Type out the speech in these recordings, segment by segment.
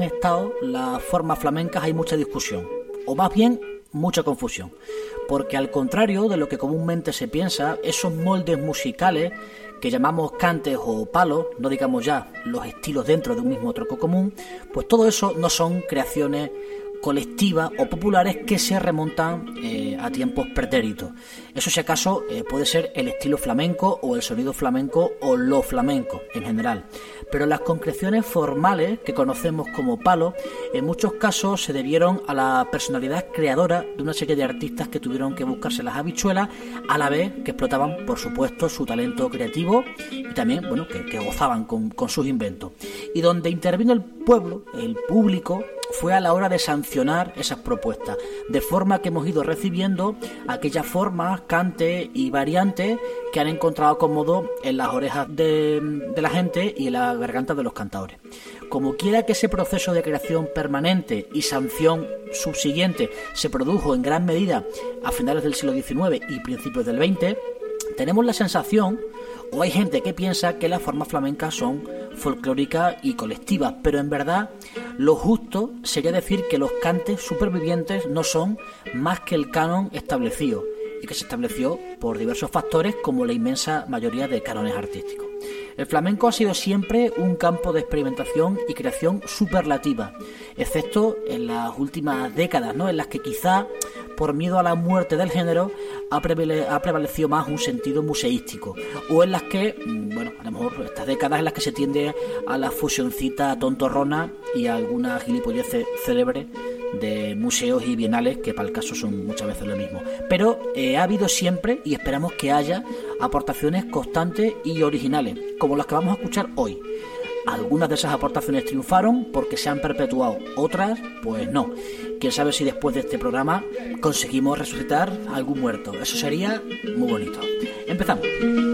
estado las formas flamencas hay mucha discusión, o más bien mucha confusión, porque al contrario de lo que comúnmente se piensa, esos moldes musicales que llamamos cantes o palos, no digamos ya los estilos dentro de un mismo tronco común, pues todo eso no son creaciones colectivas o populares que se remontan a tiempos pretéritos. Eso, si acaso, puede ser el estilo flamenco o el sonido flamenco o lo flamenco en general. Pero las concreciones formales que conocemos como palos en muchos casos se debieron a la personalidad creadora de una serie de artistas que tuvieron que buscarse las habichuelas, a la vez que explotaban, por supuesto, su talento creativo y también, bueno, que gozaban con sus inventos. Y donde intervino el pueblo, el público, fue a la hora de sancionar esas propuestas, de forma que hemos ido recibiendo aquellas formas, cantes y variantes que han encontrado acomodo en las orejas de la gente y en la garganta de los cantadores. Como quiera que ese proceso de creación permanente y sanción subsiguiente se produjo en gran medida a finales del siglo XIX y principios del XX, tenemos la sensación, o hay gente que piensa, que las formas flamencas son folclóricas y colectivas, pero en verdad lo justo sería decir que los cantes supervivientes no son más que el canon establecido, y que se estableció por diversos factores como la inmensa mayoría de cánones artísticos. El flamenco ha sido siempre un campo de experimentación y creación superlativa, excepto en las últimas décadas, ¿no?, en las que quizá por miedo a la muerte del género ha prevalecido más un sentido museístico, o en las que, bueno, a lo mejor estas décadas en las que se tiende a la fusioncita tontorrona y a algunas gilipolleces célebres de museos y bienales que para el caso son muchas veces lo mismo. Pero ha habido siempre, y esperamos que haya, aportaciones constantes y originales, como las que vamos a escuchar hoy. Algunas de esas aportaciones triunfaron porque se han perpetuado, otras pues no. Quién sabe si después de este programa conseguimos resucitar a algún muerto. Eso sería muy bonito. Empezamos.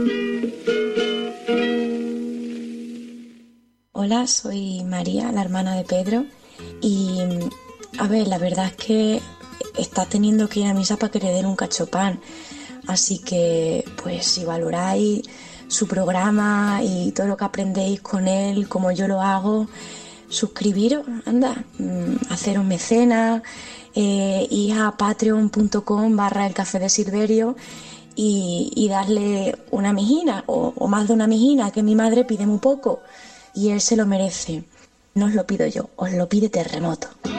Hola, soy María, la hermana de Pedro, y a ver, la verdad es que está teniendo que ir a misa para que le den un cachopán, así que pues si valoráis su programa y todo lo que aprendéis con él, como yo lo hago, suscribiros, anda, haceros mecenas, ir a patreon.com/el café de Silverio y darle una mijina o más de una mijina, que mi madre pide muy poco y él se lo merece. No os lo pido yo, os lo pide Terremoto.